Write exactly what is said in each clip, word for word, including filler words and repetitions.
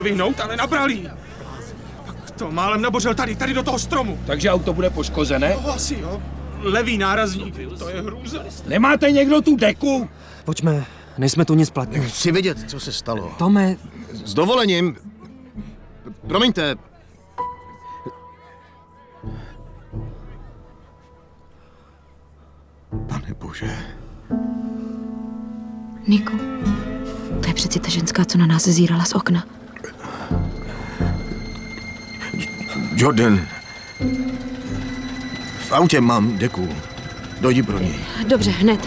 vyhnout, ale nabrali. Pak to málem nabořil tady, tady do toho stromu. Takže auto bude poškozené? No, asi jo. Levý nárazník, to je hrůza. Nemáte někdo tu deku? Pojďme, nejsme tu nic platní. Chci vidět, co se stalo. Tome... S dovolením. Promiňte. Pane bože. Niku, to je přeci ta ženská, co na nás zírala z okna. Jordan. V autě mám deku. Dojdi pro něj. Dobře, hned.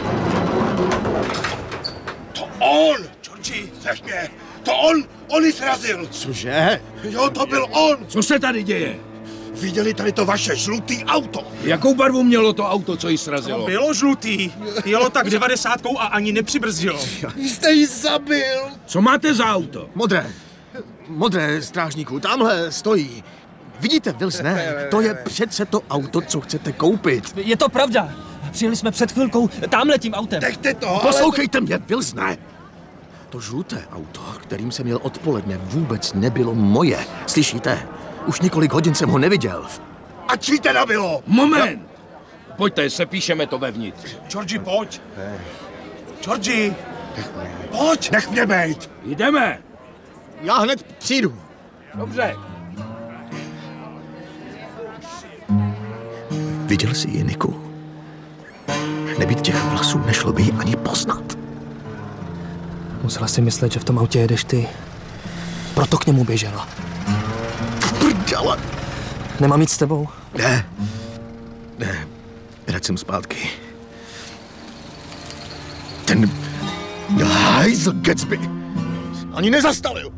To on! Georgi, nech mě! To on! On ji srazil! Cože? Jo, to byl on! Co se tady děje? Viděli tady to vaše žlutý auto? Jakou barvu mělo to auto, co ji srazilo? Bylo žlutý. Jelo tak devadesátkou a ani nepřibrzdilo. Jste ji zabil! Co máte za auto? Modré. Modré, strážníku, tamhle stojí. Vidíte, Wilsone, to je přece to auto, co chcete koupit. Je to pravda. Přijeli jsme před chvilkou tamhle tím autem. Nechte to, ale... Poslouchejte mě, Wilsone. To žluté auto, kterým jsem jel odpoledne, vůbec nebylo moje. Slyšíte? Už několik hodin jsem ho neviděl. A čí teda bylo? Moment! Pojďte, sepíšeme to vevnitř. Georgi, pojď. Georgi. Pojď! Nech mě bejt! Jdeme! Já hned přijdu. Dobře. Viděl jsi ji, Niku? Nebýt těch vlasů, nešlo by ji ani poznat. Musela si myslet, že v tom autě jedeš ty. Proto k němu běžela. Prdele. Nemám jít s tebou? Ne. Ne. Vrať jsem zpátky. Ten hajzl Gatsby ani nezastavil.